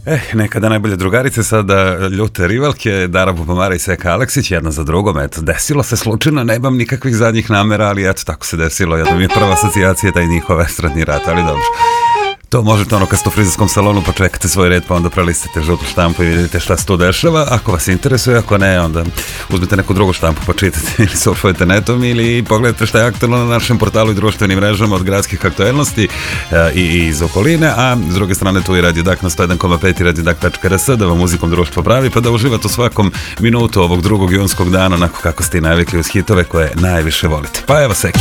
Nekada najbolje drugarice, sada ljute rivalke, Dara Bubamara i Seka Aleksić, jedna za drugom, eto, desilo se slučajno, nemam nikakvih zadnjih namera, ali eto, tako se desilo, jedna mi je prva asocijacija taj njihov estradni rat, ali dobro. To možete kad ste u frizerskom salonu pa čekate svoj red pa onda prelistite žutu štampu i vidite šta se tu dešava. Ako vas interesuje, ako ne, onda uzmete neku drugu štampu pa čitate ili surfujete netom ili pogledajte šta je aktualno na našem portalu i društvenim mrežama od gradskih aktualnosti i iz okoline, a s druge strane tu je Radio Dak na 101,5 i radiodak.rs da vam muzikom društvo pravi pa da uživate u svakom minutu ovog 2. junskog dana onako kako ste i navikli uz hitove koje najviše volite. Pa evo Seki.